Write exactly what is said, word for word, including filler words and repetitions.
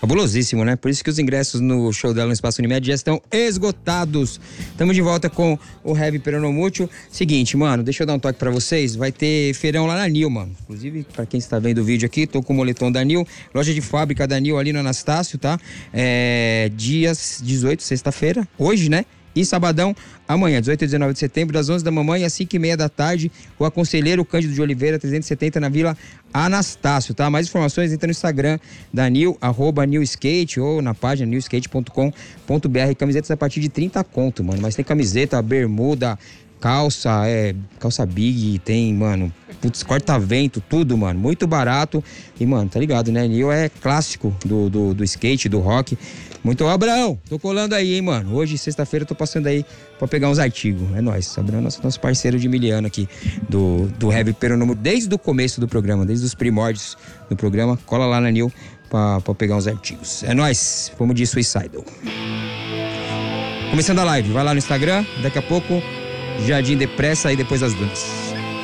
fabulosíssimo, né? Por isso que os ingressos no show dela no Espaço Unimed já estão esgotados. Estamos de volta com o Heavy Peronomútil. Seguinte, mano, deixa eu dar um toque pra vocês. Vai ter feirão lá na Nil, mano. Inclusive, pra quem está vendo o vídeo aqui, tô com o moletom da Nil. Loja de fábrica da Nil ali no Anastácio, tá? É, dias dezoito, sexta-feira. Hoje, né? E sabadão, amanhã, dezoito e dezenove de setembro, das onze da manhã às cinco e meia da tarde, o Conselheiro Cândido de Oliveira, trezentos e setenta, na Vila Anastácio, tá? Mais informações, entra no Instagram da Nil, arroba Nil Skate, ou na página nil skate ponto com ponto b r. Camisetas a partir de trinta conto, mano. Mas tem camiseta, bermuda, calça, é, calça big, tem, mano, putz, corta-vento, tudo, mano, muito barato. E, mano, tá ligado, né? Nil é clássico do, do, do skate, do rock. Muito, Abraão, tô colando aí, hein, mano. Hoje, sexta-feira, eu tô passando aí pra pegar uns artigos. É nóis, Abraão é nosso, nosso parceiro de miliano aqui do, do Heavy Peronomútil, desde o começo do programa, desde os primórdios do programa. Cola lá na Nil pra, pra pegar uns artigos. É nóis, vamos de Suicidal. Começando a live, vai lá no Instagram, daqui a pouco, Jardim Depressa, aí depois das danças.